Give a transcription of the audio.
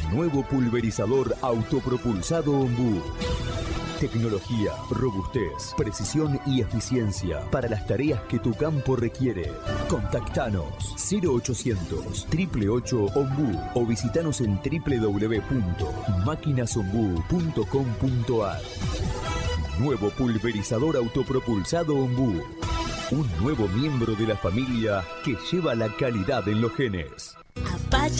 Nuevo pulverizador autopropulsado Ombú. Tecnología, robustez, precisión y eficiencia para las tareas que tu campo requiere. Contactanos 0800 888 Ombú o visitanos en www.maquinasombú.com.ar. Nuevo pulverizador autopropulsado Ombú. Un nuevo miembro de la familia que lleva la calidad en los genes. Apache